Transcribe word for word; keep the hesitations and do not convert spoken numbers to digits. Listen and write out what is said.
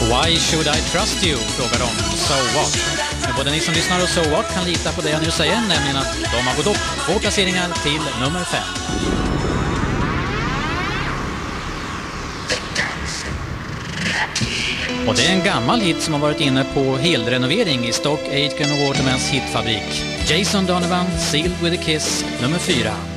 Why should I trust you? Frågar de. So what? Men både ni som lyssnar och So what kan lita på det jag nu säger, nämligen att de har gått upp två placeringar till nummer fem. Och det är en gammal hit som har varit inne på helrenovering i Stock Aitken och Watermans hitfabrik. Jason Donovan, Sealed with a Kiss, nummer fyra.